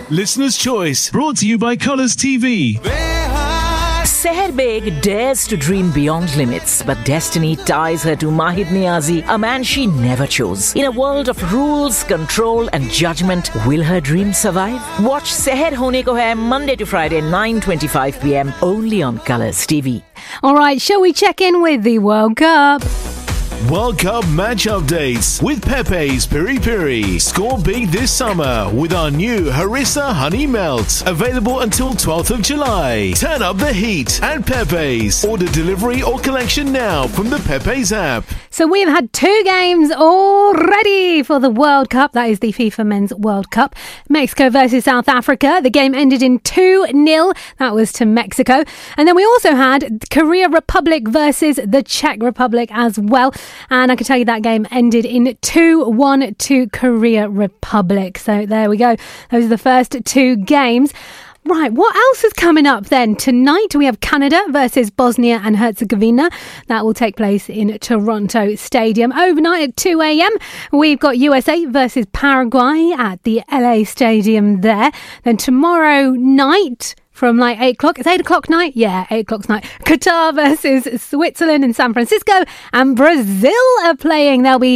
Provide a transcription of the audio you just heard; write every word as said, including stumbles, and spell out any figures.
Listener's Choice, brought to you by Colours T V. Seher Beg dares to dream beyond limits, but destiny ties her to Mahid Niazi, a man she never chose. In a world of rules, control and judgment, will her dream survive? Watch Seher Hone Ko Hai Monday to Friday, nine twenty-five p.m. only on Colours T V. All right, shall we check in with the World Cup? World Cup match updates with Pepe's Piri Piri. Score big this summer with our new Harissa Honey Melt. Available until twelfth of July. Turn up the heat at Pepe's. Order delivery or collection now from the Pepe's app. So we've had two games already for the World Cup. That is the FIFA Men's World Cup. Mexico versus South Africa. The game ended in two nil. That was to Mexico. And then we also had Korea Republic versus the Czech Republic as well. And I can tell you that game ended in two one to Korea Republic. So there we go. Those are the first two games. Right, what else is coming up then? Tonight we have Canada versus Bosnia and Herzegovina. That will take place in Toronto Stadium. Overnight at two a.m. we've got U S A versus Paraguay at the L A Stadium there. Then tomorrow night, from like eight o'clock. It's eight o'clock night? Yeah, eight o'clock night. Qatar versus Switzerland in San Francisco. And Brazil are playing. They'll be